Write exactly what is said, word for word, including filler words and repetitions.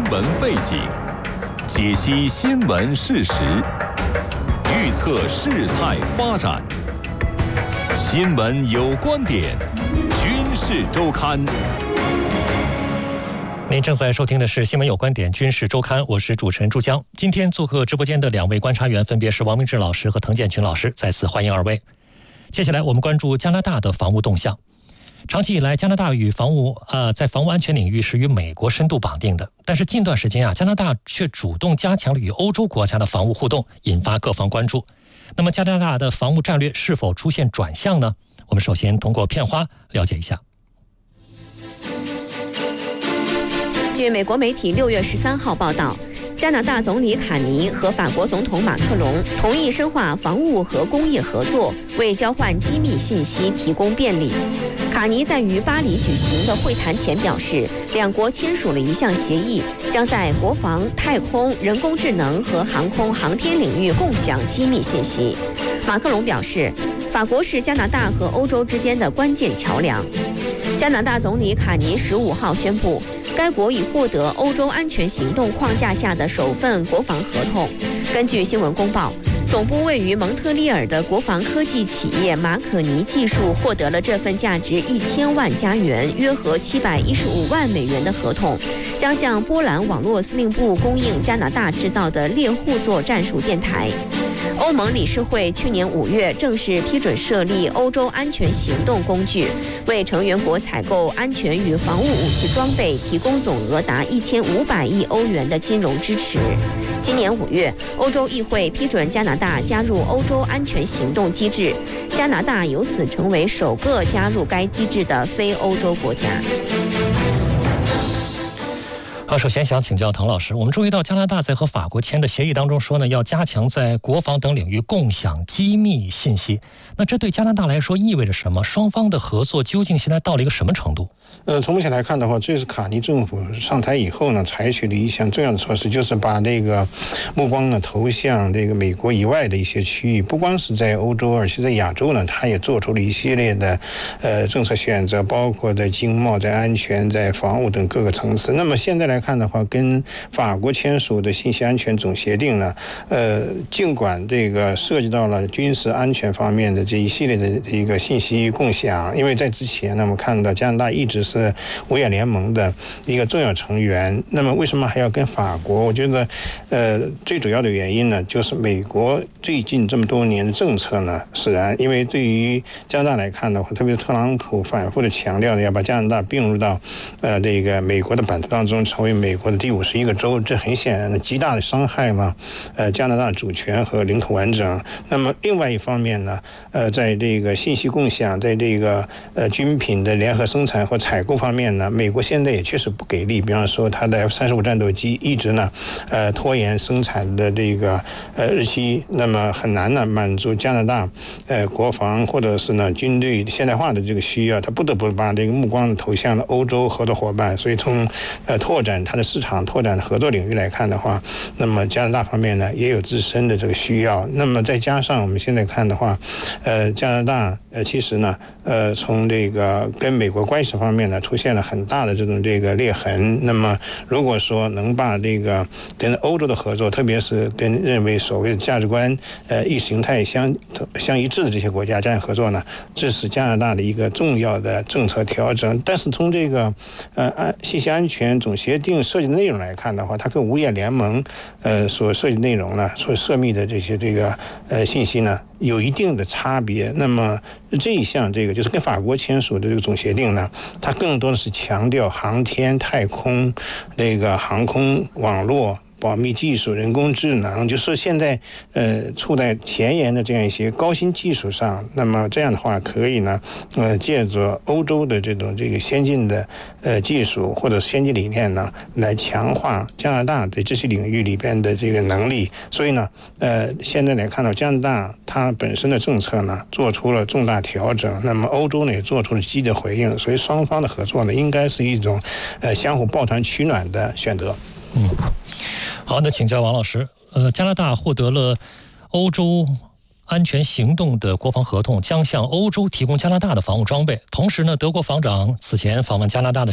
闻背景，解析新闻事实，预测事态发展。新闻有观点，军事周刊。 您正在收听的是《新闻有观点·军事周刊》，我是主持人朱江。今天做客直播间的两位观察员分别是王明志老师和滕建群老师，再次欢迎二位。接下来我们关注加拿大的防务动向。长期以来，加拿大与防务呃在防务安全领域是与美国深度绑定的，但是近段时间啊，加拿大却主动加强了与欧洲国家的防务互动，引发各方关注。那么加拿大的防务战略是否出现转向呢？我们首先通过片花了解一下。 据美国媒体六月十三号报道，加拿大总理卡尼和法国总统马克龙同意深化防务和工业合作，为交换机密信息提供便利。卡尼在于巴黎举行的会谈前表示，两国签署了一项协议，将在国防、太空、人工智能和航空航天领域共享机密信息。马克龙表示，法国是加拿大和欧洲之间的关键桥梁。加拿大总理卡尼十五号宣布，该国已获得欧洲安全行动框架下的首份国防合同。根据新闻公报，总部位于蒙特利尔的国防科技企业马可尼技术获得了这份价值一千万加元，约合七百一十五万美元的合同，将向波兰网络司令部供应加拿大制造的猎户座战术电台。欧盟理事会去年五月正式批准设立欧洲安全行动工具，为成员国采购安全与防务武器装备提供总额达一千五百亿欧元的金融支持。今年五月，欧洲议会批准加拿大加入欧洲安全行动机制，加拿大由此成为首个加入该机制的非欧洲国家。 好，首先想请教滕老师，我们注意到加拿大在和法国签的协议当中说呢，要加强在国防等领域共享机密信息。那这对加拿大来说意味着什么？双方的合作究竟现在到了一个什么程度？ 呃，从目前来看的话，这是卡尼政府上台以后呢，采取的一项重要的措施，就是把这个目光呢投向这个美国以外的一些区域，不光是在欧洲，而且在亚洲呢，他也做出了一系列的呃政策选择，包括在经贸、在安全、在防务等各个层次。那么现在来看的话，跟法国签署的信息安全总协定呢，呃，尽管这个涉及到了军事安全方面的这一系列的一个信息共享，因为在之前呢，我们看到加拿大一直是五眼联盟的一个重要成员。那么为什么还要跟法国？我觉得，呃，最主要的原因呢，就是美国最近这么多年的政策呢，使然，因为对于加拿大来看的话，特别是特朗普反复的强调要把加拿大并入到呃这个美国的版图当中，成为美国的第五十一个州，这很显然的极大的伤害了呃加拿大主权和领土完整。那么另外一方面呢，呃，在这个信息共享，在这个呃军品的联合生产或采购方面呢，美国现在也确实不给力。比方说，它的 F 三十五战斗机一直呢，呃，拖延生产的这个呃日期，那么很难呢满足加拿大呃国防或者是呢军队现代化的这个需要，它不得不把这个目光投向了欧洲合作伙伴。所以从呃拓展它的市场、拓展合作领域来看的话，那么加拿大方面呢也有自身的这个需要。那么再加上我们现在看的话，呃，加拿大呃其实呢，呃，从这个跟美国关系方面呢出现了很大的这种这个裂痕。那么如果说能把这个跟欧洲的合作，特别是跟认为所谓的价值观、呃意识形态相相一致的这些国家加强合作呢，这是加拿大的一个重要的政策调整。但是从这个呃安信息安全总协定涉及的内容来看的话，它跟五眼联盟呃所涉及内容呢，所涉密的这些这个呃信息呢，有一定的差别。那么这一项这个就是跟法国签署的这个总协定呢，它更多的是强调航天、太空、那个航空网络、保密技术、人工智能，就是现在呃处在前沿的这样一些高新技术上。那么这样的话，可以呢，呃，借着欧洲的这种这个先进的呃技术或者先进理念呢，来强化加拿大在这些领域里边的这个能力。所以呢，呃，现在来看到加拿大它本身的政策呢，做出了重大调整。那么欧洲呢，也做出了积极的回应。所以双方的合作呢，应该是一种呃相互抱团取暖的选择。 嗯。好，那请教王老师，呃，加拿大获得了欧洲安全行动的国防合同，将向欧洲提供加拿大的防务装备。同时呢，德国防长此前访问加拿大的